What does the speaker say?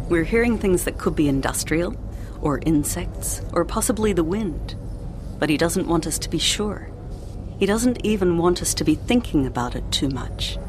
We're hearing things that could be industrial, or insects, or possibly the wind. But he doesn't want us to be sure. He doesn't even want us to be thinking about it too much.